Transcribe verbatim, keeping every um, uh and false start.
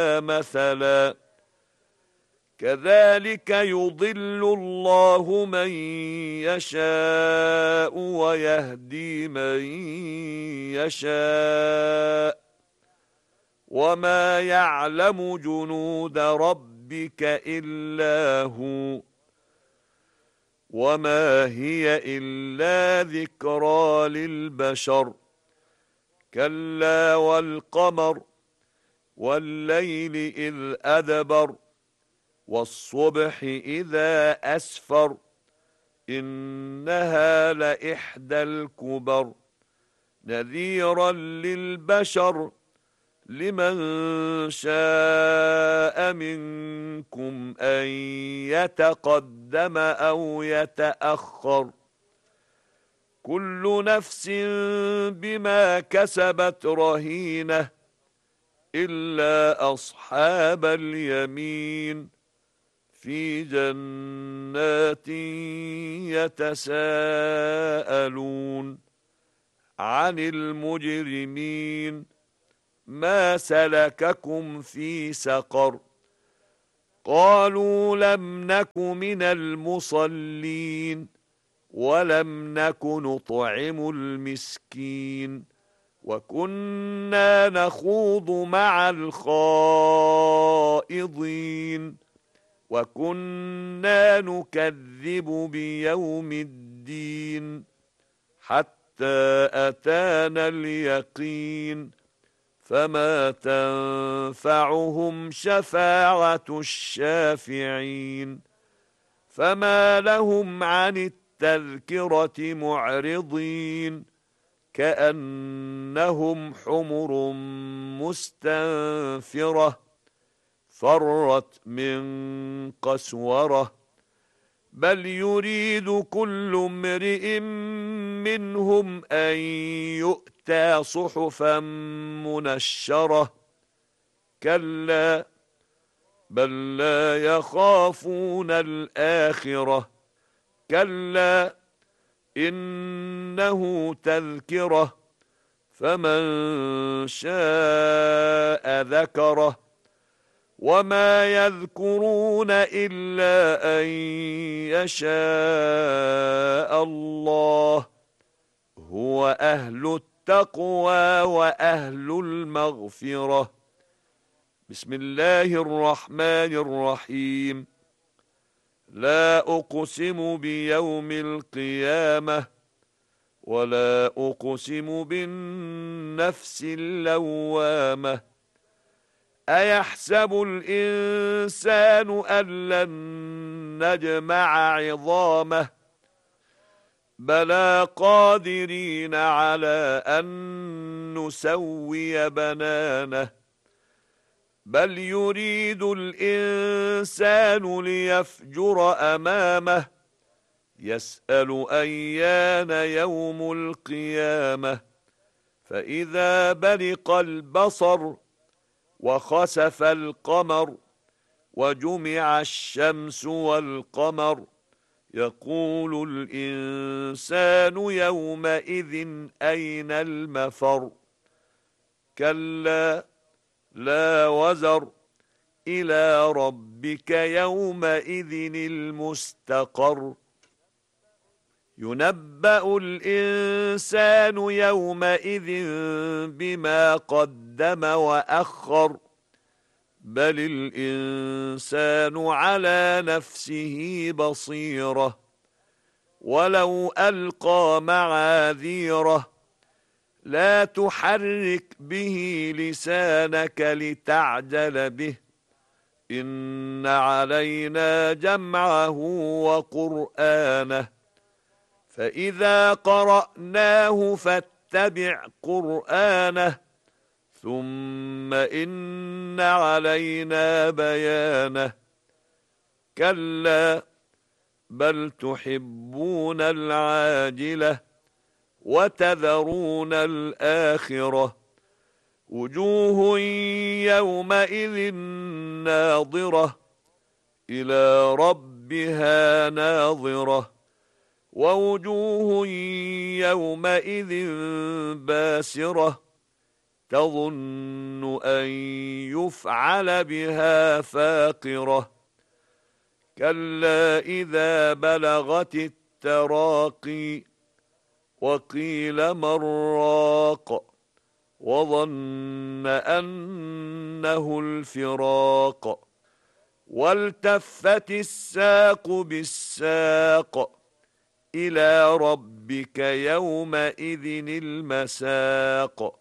مثلا كذلك يضل الله من يشاء ويهدي من يشاء وما يعلم جنود ربك إلا هو وما هي إلا ذكرى للبشر كلا والقمر والليل إذ أدبر والصبح إذا أسفر إنها لإحدى الكبر نذيرا للبشر لمن شاء منكم أن يتقدم أو يتأخر كل نفس بما كسبت رهينة إلا أصحاب اليمين في جنات يتساءلون عن المجرمين ما سلككم في سقر قالوا لم نك من المصلين ولم نك نطعم المسكين وكنا نخوض مع الخائضين وكنا نكذب بيوم الدين حتى أتانا اليقين فما تنفعهم شفاعة الشافعين فما لهم عن التذكرة معرضين كأنهم حمر مستنفرة فرت من قسورة بل يريد كل امرئ منهم أن يؤتى صحفا منشرة كلا بل لا يخافون الآخرة كلا إنه تذكرة فمن شاء ذكره وما يذكرون إلا أن يشاء الله هو أهل التقوى وأهل المغفرة بسم الله الرحمن الرحيم لا أقسم بيوم القيامة ولا أقسم بالنفس اللوامة أيحسب الإنسان أن لن نجمع عظامه بلى قادرين على أن نسوي بنانه بل يريد الإنسان ليفجر أمامه يسأل أيان يوم القيامة فإذا برق البصر وخسف القمر وجمع الشمس والقمر يقول الإنسان يومئذ أين المفر كلا لا وزر إلى ربك يومئذ المستقر ينبأ الإنسان يومئذ بما قدم وأخر بل الإنسان على نفسه بصيرة ولو ألقى معاذيره لا تحرك به لسانك لتعجل به إن علينا جمعه وقرآنه فإذا قرأناه فاتبع قرآنه ثم إن علينا بيانه كلا بل تحبون العاجلة وتذرون الآخرة وجوه يومئذ ناظرة إلى ربها ناظرة ووجوه يومئذ باسرة تظن أن يفعل بها فاقرة كلا إذا بلغت التراقي وقيل من راق وظن أنه الفراق والتفت الساق بالساق إلى ربك يومئذ المساق